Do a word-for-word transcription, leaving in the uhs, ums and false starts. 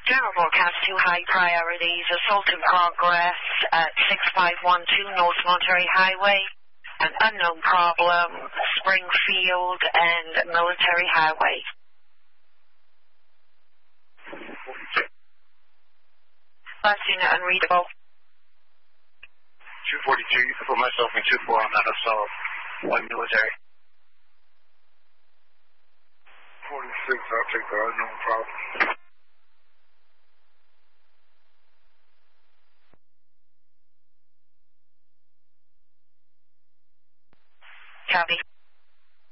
General broadcast two high priorities. Assault in progress at six five one two North Monterey Highway. An unknown problem, Springfield and Military Highway. Last unit unreadable. two forty-two, you can put myself in two four on that assault. One military. forty-six, I'll take the unknown problem. Copy.